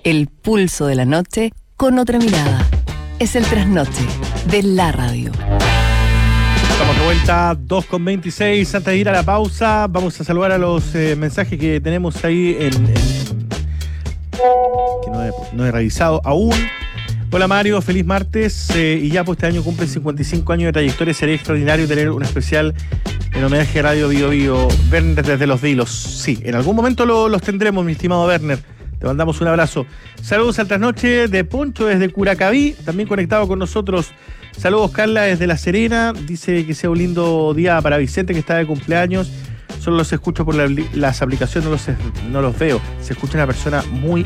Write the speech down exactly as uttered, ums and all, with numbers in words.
El pulso de la noche con otra mirada. Es el trasnoche de la radio. Estamos de vuelta, dos con veintiséis. Antes de ir a la pausa, vamos a saludar a los eh, mensajes que tenemos ahí en, en que no he, no he revisado aún. Hola Mario, feliz martes. Eh, y ya pues este año cumple cincuenta y cinco años de trayectoria. Sería extraordinario tener un especial en homenaje a Radio Bio Bio. Werner desde Los Vilos. Sí, en algún momento lo, los tendremos, mi estimado Werner. Te mandamos un abrazo. Saludos al trasnoche de Poncho desde Curacaví, también conectado con nosotros. Saludos Carla desde La Serena. Dice que sea un lindo día para Vicente, que está de cumpleaños. Solo los escucho por la, las aplicaciones, no los, no los veo. Se escucha una persona muy